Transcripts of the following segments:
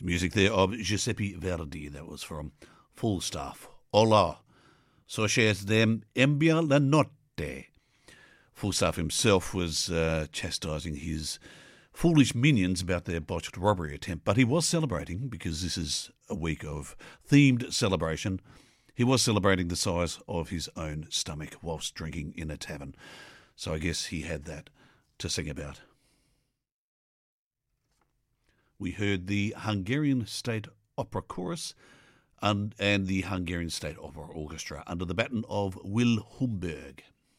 The music there of Giuseppe Verdi, that was from Falstaff. Hola, so shares them embia la notte. Falstaff himself was chastising his foolish minions about their botched robbery attempt, but he was celebrating, because this is a week of themed celebration. He was celebrating the size of his own stomach whilst drinking in a tavern. So I guess he had that to sing about. We heard the Hungarian State Opera Chorus and the Hungarian State Opera Orchestra under the baton of Will Humberg.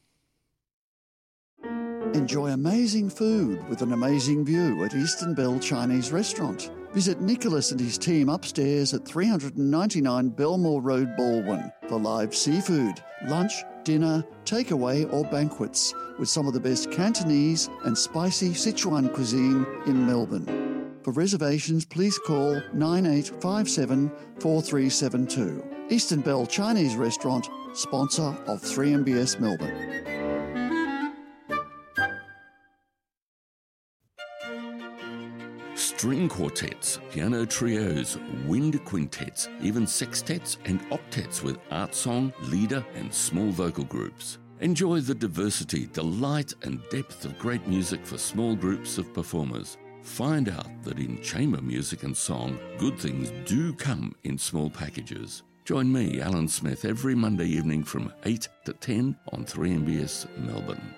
Enjoy amazing food with an amazing view at Eastern Bell Chinese Restaurant. Visit Nicholas and his team upstairs at 399 Belmore Road, Baldwin for live seafood, lunch, dinner, takeaway or banquets with some of the best Cantonese and spicy Sichuan cuisine in Melbourne. For reservations, please call 9857 4372. Eastern Bell Chinese Restaurant, sponsor of 3MBS Melbourne. String quartets, piano trios, wind quintets, even sextets and octets with art song, leader and small vocal groups. Enjoy the diversity, delight and depth of great music for small groups of performers. Find out that in chamber music and song, good things do come in small packages. Join me, Alan Smith, every Monday evening from 8 to 10 on 3MBS Melbourne.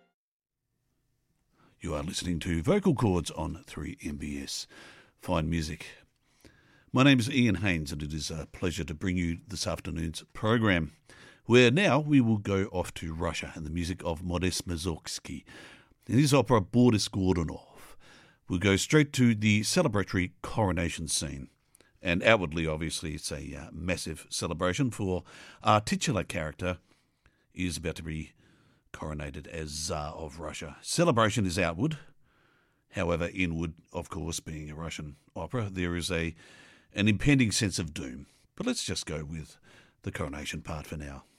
You are listening to Vocal Chords on 3MBS. Fine music. My name is Ian Haynes, and it is a pleasure to bring you this afternoon's program, where now we will go off to Russia and the music of Modest Mussorgsky and his opera Boris Godunov. We'll go straight to the celebratory coronation scene. And outwardly, obviously, it's a massive celebration, for our titular character is about to be coronated as Tsar of Russia. Celebration is outward. However, inward, of course, being a Russian opera, there is an impending sense of doom. But let's just go with the coronation part for now.